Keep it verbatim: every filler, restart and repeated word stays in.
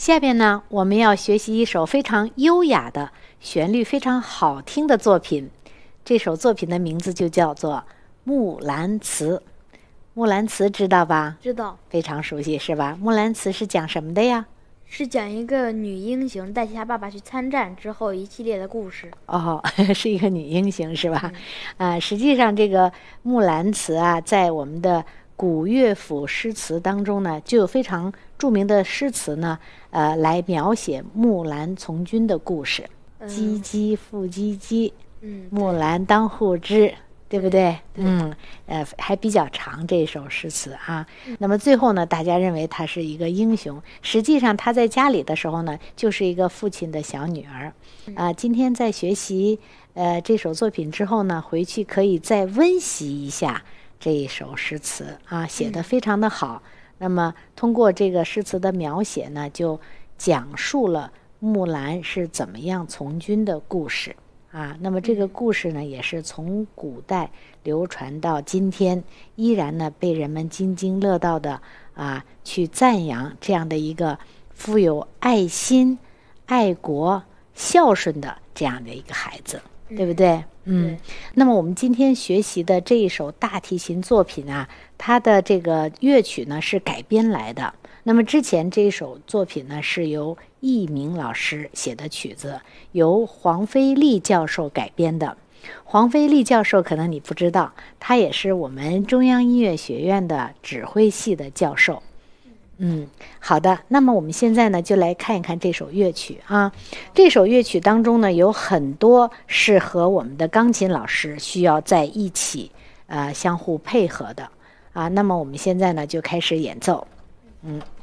下边呢，我们要学习一首非常优雅的、旋律非常好听的作品。这首作品的名字就叫做《木兰辞》。木兰辞知道吧？ 知道， 非常熟悉是吧？木兰辞是讲什么的呀？ 是讲一个女英雄带其她爸爸去参战之后一系列的故事。 哦，是一个女英雄是吧？啊、嗯呃，实际上这个木兰辞啊，在我们的古乐府诗词当中呢，就有非常著名的诗词呢，呃，来描写木兰从军的故事。 嗯、 唧唧复唧唧， 嗯， 木兰当户织。对不对？ 对， 嗯，呃，还比较长这首诗词啊。嗯、那么最后呢，大家认为她是一个英雄，实际上她在家里的时候呢，就是一个父亲的小女儿。啊、呃，今天在学习呃这首作品之后呢，回去可以再温习一下这一首诗词啊，写得非常的好。嗯、那么通过这个诗词的描写呢，就讲述了木兰是怎么样从军的故事。啊，那么这个故事呢，也是从古代流传到今天，依然呢被人们津津乐道的啊，去赞扬这样的一个富有爱心、爱国、孝顺的这样的一个孩子，嗯、对不对？嗯。 对。 那么我们今天学习的这一首大提琴作品啊，它的这个乐曲呢是改编来的。那么之前这一首作品呢，是由佚名老师写的曲子，由黄飞利教授改编的。黄飞利教授可能你不知道，他也是我们中央音乐学院的指挥系的教授。嗯，好的。那么我们现在呢，就来看一看这首乐曲啊。这首乐曲当中呢，有很多是和我们的钢琴老师需要在一起，呃，相互配合的啊。那么我们现在呢，就开始演奏。嗯。